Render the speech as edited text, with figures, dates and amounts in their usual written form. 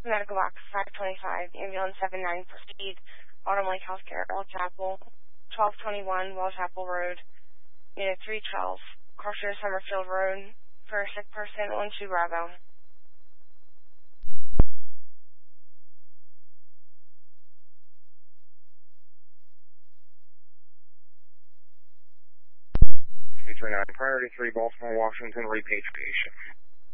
Medical Box 525, Ambulance 79, proceed. Autumn Lake Healthcare, El Chapel, 1221 Well Chapel Road, Unit 312, Crossroad Summerfield Road, for a sick person, 12 Bravo. Priority 3, Baltimore, Washington, repatriation.